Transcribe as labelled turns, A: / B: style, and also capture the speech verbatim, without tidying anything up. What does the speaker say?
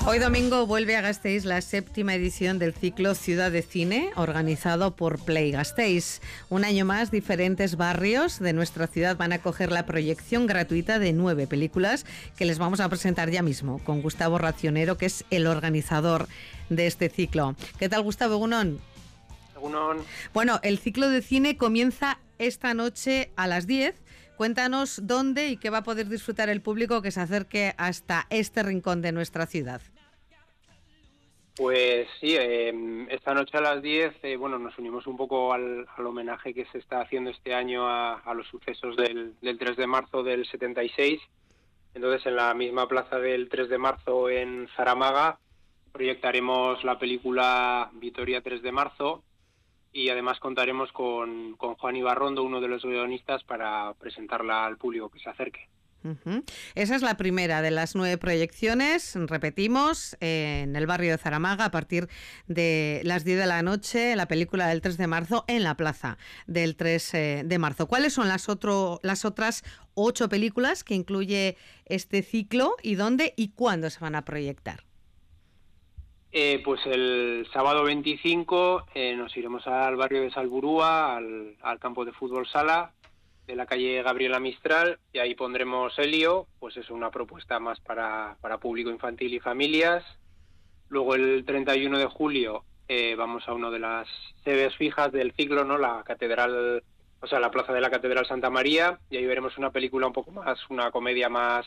A: Hoy domingo vuelve a Gasteiz la séptima edición del ciclo Ciudad de Cine, organizado por Play Gasteiz. Un año más, diferentes barrios de nuestra ciudad van a acoger la proyección gratuita de nueve películas que les vamos a presentar ya mismo, con Gustavo Racionero, que es el organizador de este ciclo. ¿Qué tal, Gustavo? Egunon.
B: Egunon.
A: Bueno, el ciclo de cine comienza esta noche a las diez. Cuéntanos dónde y qué va a poder disfrutar el público que se acerque hasta este rincón de nuestra ciudad.
B: Pues sí, eh, esta noche a las diez, eh, bueno, nos unimos un poco al, al homenaje que se está haciendo este año a, a los sucesos del, del tres de marzo del setenta y seis. Entonces, en la misma plaza del tres de marzo en Zaramaga, proyectaremos la película Vitoria tres de marzo y además contaremos con, con Juan Ibarrondo, uno de los guionistas, para presentarla al público que se acerque.
A: Uh-huh. Esa es la primera de las nueve proyecciones, repetimos, eh, en el barrio de Zaramaga a partir de las diez de la noche, la película del tres de marzo en la plaza del tres de marzo. ¿Cuáles son las, otro, las otras ocho películas que incluye este ciclo y dónde y cuándo se van a proyectar?
B: Eh, pues el sábado veinticinco eh, nos iremos al barrio de Salburúa, al, al campo de fútbol sala de la calle Gabriela Mistral, y ahí pondremos Helio, pues es una propuesta más para, para público infantil y familias. Luego el treinta y uno de julio eh, vamos a una de las sedes fijas del ciclo, ¿no? La catedral, o sea, la plaza de la Catedral Santa María, y ahí veremos una película un poco más, una comedia más